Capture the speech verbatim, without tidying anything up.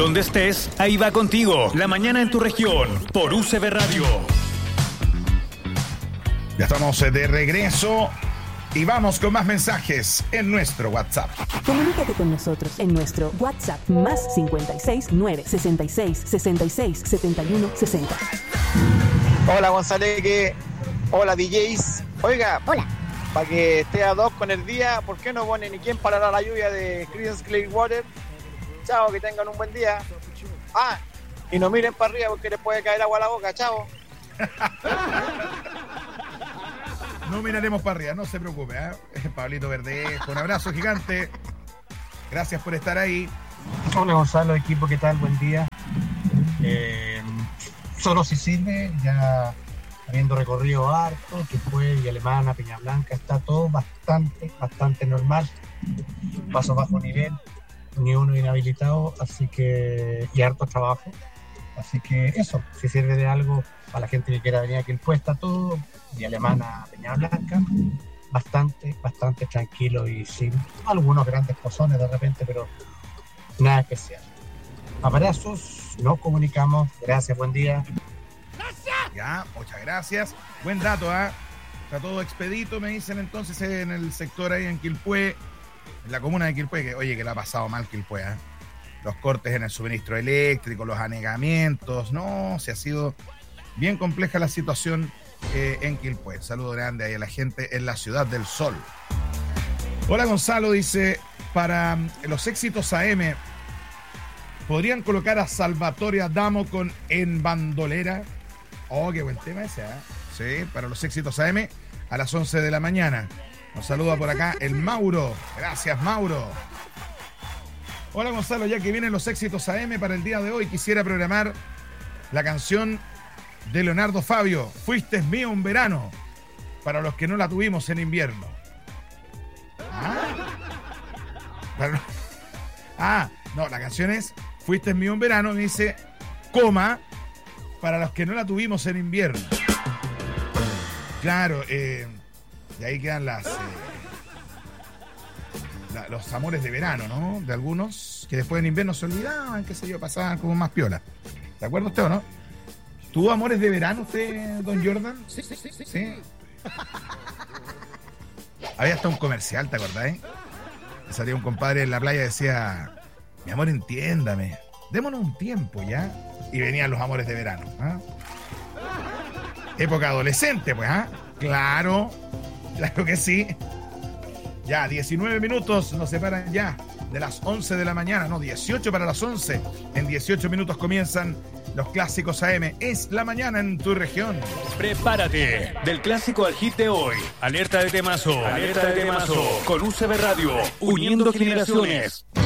Donde estés, ahí va contigo. La mañana en tu región, por U C B Radio. Ya estamos de regreso y vamos con más mensajes en nuestro WhatsApp. Comunícate con nosotros en nuestro WhatsApp más cincuenta y seis, nueve sesenta y seis, sesenta y seis, setenta y uno, sesenta. Hola Gonzaleque, hola D Js. Oiga, hola. Para que esté a dos con el día, ¿por qué no ponen ni quién parará la lluvia de Creedence Clearwater? Chao, que tengan un buen día. Ah, y no miren para arriba porque les puede caer agua a la boca, chao. No miraremos para arriba, no se preocupe, ¿eh? Pablito Verdejo, un abrazo gigante. Gracias por estar ahí. Hola Gonzalo, equipo, ¿qué tal? Buen día. Eh, solo si sirve, ya habiendo recorrido harto, que fue Villa Alemana, Peña Blanca, está todo bastante, bastante normal. Paso bajo nivel, ni uno inhabilitado, así que, y harto trabajo. Así que eso, si sirve de algo para la gente que quiera venir aquí, pues está todo, Villa Alemana, Peña Blanca, bastante, bastante tranquilo y sin algunos grandes pozones de repente, pero nada especial. Abrazos, nos comunicamos, gracias, buen día. Ya, muchas gracias. Buen dato, ¿ah? ¿eh? Está todo expedito, me dicen entonces en el sector ahí en Quilpué, en la comuna de Quilpué, que oye, que le ha pasado mal Quilpué, ¿eh? Los cortes en el suministro eléctrico, los anegamientos, no, se ha sido bien compleja la situación eh, en Quilpué. Saludo grande ahí a la gente en la Ciudad del Sol. Hola Gonzalo, dice, para los éxitos A M, ¿podrían colocar a Salvatore Adamo con En Bandolera? Oh, qué buen tema ese, ¿eh? Sí, para los éxitos A M a las once de la mañana. Nos saluda por acá el Mauro. Gracias, Mauro. Hola Gonzalo, ya que vienen los éxitos A M para el día de hoy, quisiera programar la canción de Leonardo Fabio, Fuiste mío un verano, para los que no la tuvimos en invierno. Ah, para... ah no, la canción es Fuiste mío un verano, me dice, coma, para los que no la tuvimos en invierno. Claro, eh, y ahí quedan las... Eh, La, los amores de verano, ¿no? De algunos que después en invierno se olvidaban, qué sé yo, pasaban como más piola. ¿De acuerdo usted o no? ¿Tuvo amores de verano usted, don Jordan? Sí, sí, sí, sí. ¿Sí? Había hasta un comercial, ¿te acordás? Eh? Salía un compadre en la playa y decía, mi amor, entiéndame, démonos un tiempo, ¿ya? Y venían los amores de verano, ¿ah? Época adolescente, pues, ¿ah? Claro, claro que sí. Ya, diecinueve minutos nos separan ya de las once de la mañana, no, dieciocho para las once. En dieciocho minutos comienzan los clásicos A M. Es la mañana en tu región. Prepárate, del clásico al hit de hoy. Alerta de temazo, alerta de temazo, con U C B Radio, uniendo generaciones.